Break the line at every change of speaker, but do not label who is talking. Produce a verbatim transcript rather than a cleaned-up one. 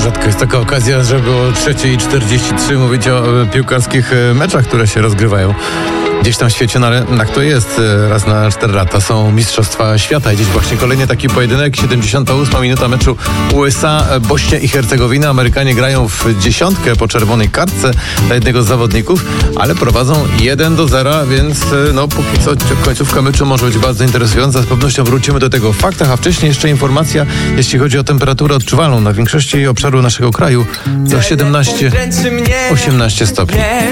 rzadko jest taka okazja, żeby o trzeciej i czterdzieści trzy mówić o piłkarskich meczach, które się rozgrywają gdzieś tam w świecie, no ale tak to jest. Raz na cztery lata są Mistrzostwa Świata i dziś właśnie kolejny taki pojedynek. siedemdziesiąta ósma minuta meczu U S A, Bośnia i Hercegowina. Amerykanie grają w dziesiątkę po czerwonej kartce dla jednego z zawodników, ale prowadzą jeden do zera, więc no póki co końcówka meczu może być bardzo interesująca. Z pewnością wrócimy do tego w faktach, a wcześniej jeszcze informacja, jeśli chodzi o temperaturę odczuwalną na większości obszaru naszego kraju, to siedemnaście osiemnaście stopni.